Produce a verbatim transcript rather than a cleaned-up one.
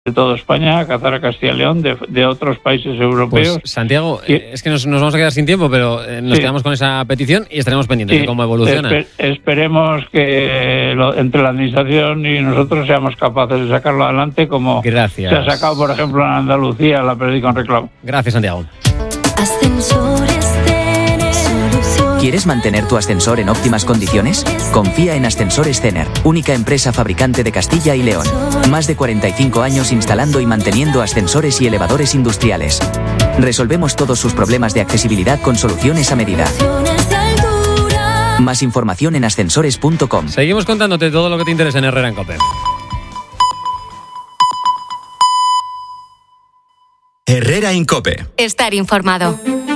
de toda España, cazar a Castilla y León, de, de otros países europeos. Pues, Santiago, y, es que nos, nos vamos a quedar sin tiempo, pero eh, nos sí. quedamos con esa petición y estaremos pendientes sí. de cómo evoluciona. Esper, esperemos que lo, entre la Administración y nosotros seamos capaces de sacarlo adelante, como Gracias. se ha sacado, por ejemplo, en Andalucía, la Periódico en Reclamo. Gracias, Santiago. ¿Quieres mantener tu ascensor en óptimas condiciones? Confía en Ascensores Cener, única empresa fabricante de Castilla y León. Más de cuarenta y cinco años instalando y manteniendo ascensores y elevadores industriales. Resolvemos todos sus problemas de accesibilidad con soluciones a medida. Más información en ascensores punto com. Seguimos contándote todo lo que te interesa en Herrera en COPE. Herrera en COPE. Estar informado.